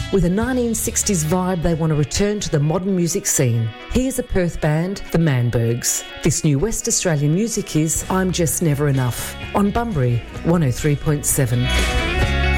With a 1960s vibe, they want to return to the modern music scene. Here's a Perth band, the Manbergs. This new West Australian music is I'm Just Never Enough on Bunbury 103.7.